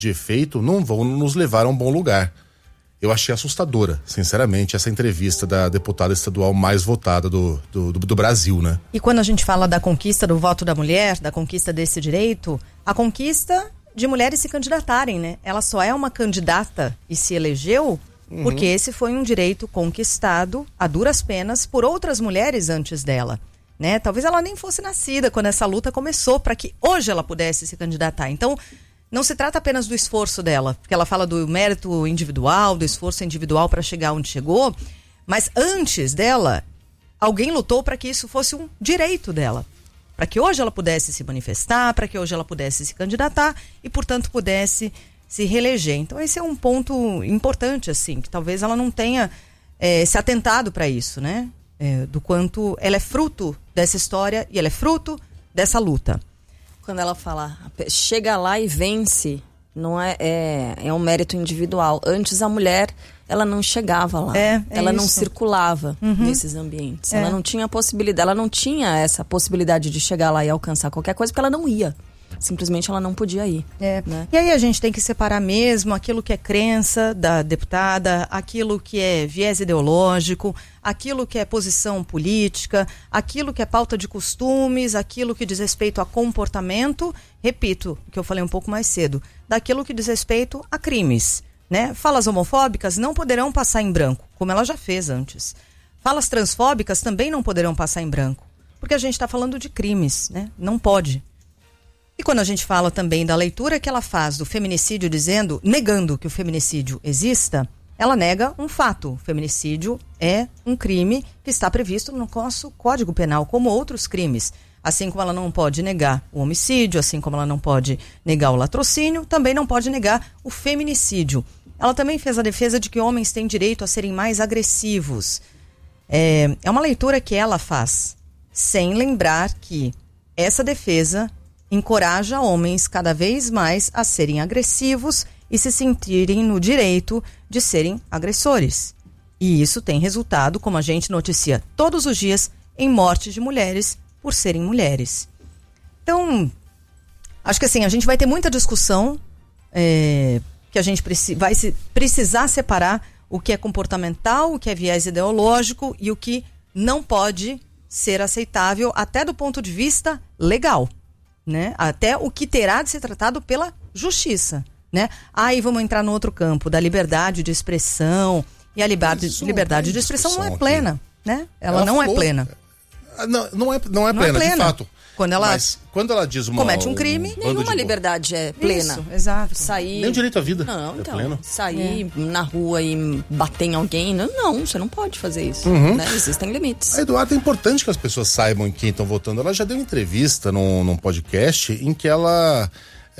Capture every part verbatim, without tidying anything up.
de efeito não vão nos levar a um bom lugar. Eu achei assustadora, sinceramente, essa entrevista da deputada estadual mais votada do, do, do, do Brasil, né? E quando a gente fala da conquista do voto da mulher, da conquista desse direito, a conquista de mulheres se candidatarem, né? Ela só é uma candidata e se elegeu uhum. porque esse foi um direito conquistado a duras penas por outras mulheres antes dela, né? Talvez ela nem fosse nascida quando essa luta começou para que hoje ela pudesse se candidatar. Então, não se trata apenas do esforço dela, porque ela fala do mérito individual, do esforço individual para chegar onde chegou, mas antes dela, alguém lutou para que isso fosse um direito dela, para que hoje ela pudesse se manifestar, para que hoje ela pudesse se candidatar e, portanto, pudesse se reeleger. Então, esse é um ponto importante, assim, que talvez ela não tenha é, se atentado para isso, né? É, do quanto ela é fruto dessa história e ela é fruto dessa luta. Quando ela fala, chega lá e vence, não é, é, é um mérito individual. Antes a mulher, ela não chegava lá, é, é ela isso. não circulava uhum. nesses ambientes. É. Ela não tinha possibilidade, ela não tinha essa possibilidade de chegar lá e alcançar qualquer coisa, porque ela não ia. Simplesmente ela não podia ir. É. Né? E aí a gente tem que separar mesmo aquilo que é crença da deputada, aquilo que é viés ideológico, aquilo que é posição política, aquilo que é pauta de costumes, aquilo que diz respeito a comportamento, repito, o que eu falei um pouco mais cedo, daquilo que diz respeito a crimes, né? Falas homofóbicas não poderão passar em branco, como ela já fez antes. Falas transfóbicas também não poderão passar em branco, porque a gente está falando de crimes, né? Não pode. E quando a gente fala também da leitura que ela faz do feminicídio, dizendo, negando que o feminicídio exista, ela nega um fato. O feminicídio é um crime que está previsto no nosso Código Penal, como outros crimes. Assim como ela não pode negar o homicídio, assim como ela não pode negar o latrocínio, também não pode negar o feminicídio. Ela também fez a defesa de que homens têm direito a serem mais agressivos. É, é uma leitura que ela faz, sem lembrar que essa defesa encoraja homens cada vez mais a serem agressivos e se sentirem no direito de serem agressores. E isso tem resultado, como a gente noticia todos os dias, em morte de mulheres por serem mulheres. Então, acho que assim, a gente vai ter muita discussão, é, que a gente preci- vai se, precisar separar o que é comportamental, o que é viés ideológico e o que não pode ser aceitável até do ponto de vista legal. Né? Até o que terá de ser tratado pela justiça, né? Aí vamos entrar no outro campo da liberdade de expressão, e a liberdade, liberdade de expressão não é plena, aqui. Né? Ela, ela não falou, é plena. Não, não, é, não, é, não plena, é plena, de fato. Quando ela, Mas quando ela diz uma, comete um crime, um nenhuma liberdade é plena. Isso, exato. Sair, nem o direito à vida não, é então, pleno. Sair é. na rua e bater em alguém, não, não, você não pode fazer isso. Uhum. Né? Existem limites. A Eduarda, é importante que as pessoas saibam em quem estão votando. Ela já deu entrevista num, num podcast em que ela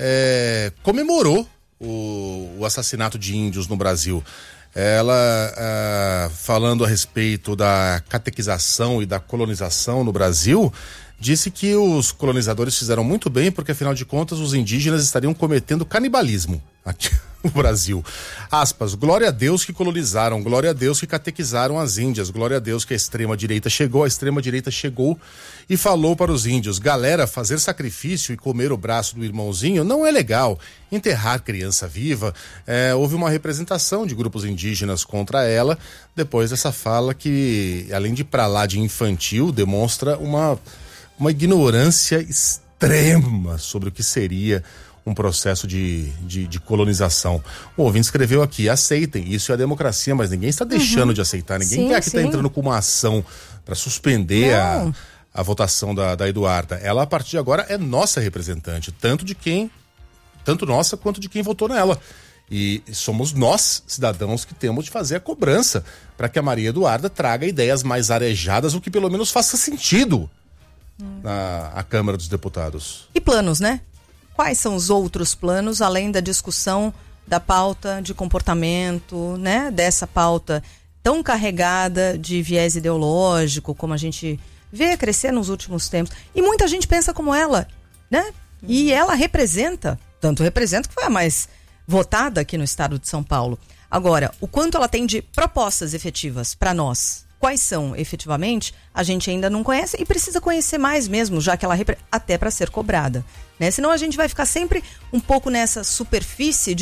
é, comemorou o, o assassinato de índios no Brasil. Ela, ah, falando a respeito da catequização e da colonização no Brasil, disse que os colonizadores fizeram muito bem porque, afinal de contas, os indígenas estariam cometendo canibalismo aqui no Brasil. Aspas, glória a Deus que colonizaram, glória a Deus que catequizaram as índias, glória a Deus que a extrema-direita chegou, a extrema-direita chegou e falou para os índios, galera, fazer sacrifício e comer o braço do irmãozinho não é legal, enterrar criança viva. É, houve uma representação de grupos indígenas contra ela, depois dessa fala que, além de pra lá de infantil, demonstra uma... uma ignorância extrema sobre o que seria um processo de, de, de colonização. O ouvinte escreveu aqui, aceitem, isso é a democracia, mas ninguém está deixando uhum. de aceitar, ninguém sim, aqui está entrando com uma ação para suspender a, a votação da, da Eduarda. Ela, a partir de agora, é nossa representante, tanto de quem, tanto nossa quanto de quem votou nela. E somos nós, cidadãos, que temos de fazer a cobrança para que a Maria Eduarda traga ideias mais arejadas, o que pelo menos faça sentido na a Câmara dos Deputados. E planos, né? Quais são os outros planos, além da discussão da pauta de comportamento, né? Dessa pauta tão carregada de viés ideológico, como a gente vê crescer nos últimos tempos. E muita gente pensa como ela, né? E ela representa, tanto representa que foi a mais votada aqui no estado de São Paulo. Agora, o quanto ela tem de propostas efetivas para nós, Quais são, efetivamente, a gente ainda não conhece e precisa conhecer mais mesmo, já que ela repre... até para ser cobrada, né? Senão a gente vai ficar sempre um pouco nessa superfície de